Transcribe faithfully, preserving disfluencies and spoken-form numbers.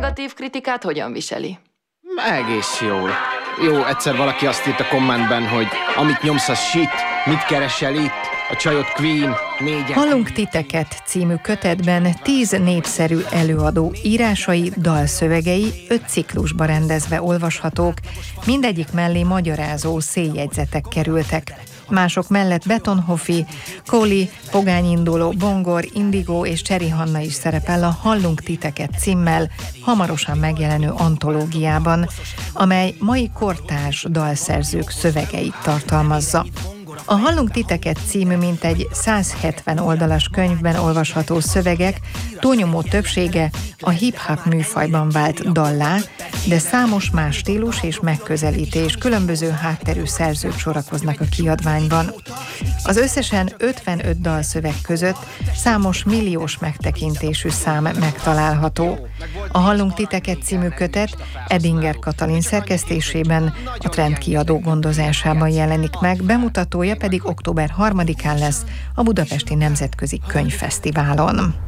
negatív kritikát hogyan viseli? Egész jól. Jó, egyszer valaki azt írt a kommentben, hogy amit nyomsz az shit, mit keresel itt? A csajot Queen, négyen... Hallunk titeket című kötetben tíz népszerű előadó írásai, dalszövegei öt ciklusba rendezve olvashatók, mindegyik mellé magyarázó széljegyzetek kerültek. Mások mellett Betonhoffi, Kóli, Pogányinduló, Bongor, Indigo és Cseri Hanna is szerepel a Hallunk titeket címmel hamarosan megjelenő antológiában, amely mai kortárs dalszerzők szövegeit tartalmazza. A Hallunk titeket című mintegy száz hetven oldalas könyvben olvasható szövegek túlnyomó többsége a hip-hop műfajban vált dallá, de számos más stílus és megközelítés, különböző hátterű szerzők sorakoznak a kiadványban. Az összesen ötvenöt dalszöveg között számos milliós megtekintésű szám megtalálható. A Hallunk titeket című kötet Edinger Katalin szerkesztésében, a Trend kiadó gondozásában jelenik meg, bemutatója pedig október harmadikán lesz a Budapesti Nemzetközi Könyvfesztiválon.